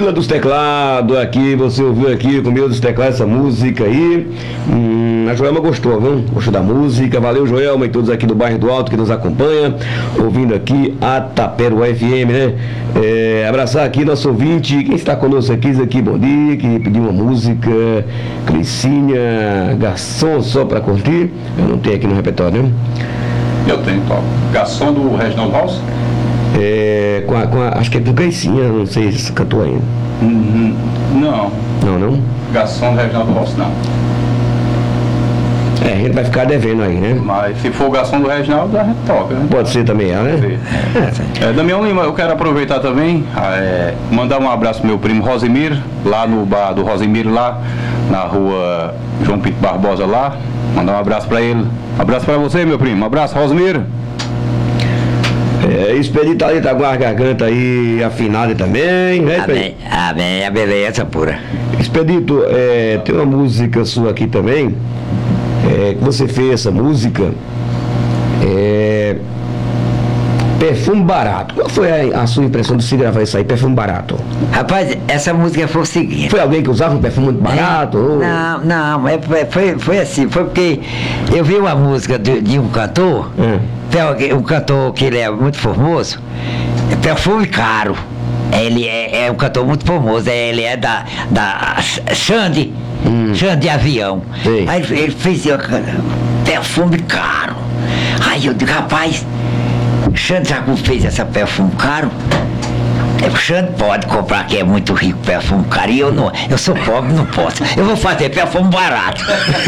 Vila dos Teclados, aqui, você ouviu aqui com o Vila dos Teclados essa música aí. A Joelma gostou, viu? Gostou da música. Valeu, Joelma, e todos aqui do Bairro do Alto que nos acompanham, ouvindo aqui a Taperoá FM, né? Abraçar aqui nosso ouvinte, quem está conosco aqui, bom dia, que pediu uma música, Clicinha, Garçom só pra curtir. Eu não tenho aqui no repertório, né? Eu tenho, top. Garçom do Reginaldo Rossi? Acho que é do Clicinha, não sei se cantou ainda. Não. Não? Garçom do Reginaldo Rossi, não. A gente vai ficar devendo aí, né? Mas se for o garçom do Reginaldo, a gente toca, né? Pode ser também, né? Damião Lima, eu quero aproveitar também, mandar um abraço pro meu primo Rosimir, lá no bar do Rosimir, lá na rua João Pinto Barbosa, lá. Mandar um abraço pra ele. Abraço pra você, meu primo. Abraço, Rosimir. Expedito ali tá com a garganta aí afinada também, né? Amém, a beleza pura. Expedito, tem uma música sua aqui também, que você fez essa música, Perfume Barato. Qual foi a sua impressão de se gravar isso aí, Perfume Barato? Rapaz, essa música foi o seguinte. Foi alguém que usava um perfume muito barato? Não, foi assim, foi porque eu vi uma música de um cantor, um cantor que ele é muito famoso, Perfume Caro. Ele é um cantor muito famoso, ele é da Xande, Xande Avião. Sim. Aí ele fez Perfume Caro. Aí eu digo, rapaz, Xande já fez essa perfume caro? O Xande pode comprar, que é muito rico, perfume caro, e eu não, eu sou pobre, não posso. Eu vou fazer perfume barato.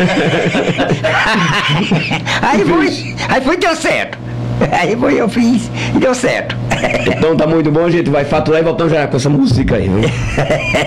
aí foi, deu certo. Eu fiz e deu certo. Então tá muito bom, a gente vai faturar e voltamos já com essa música aí, viu?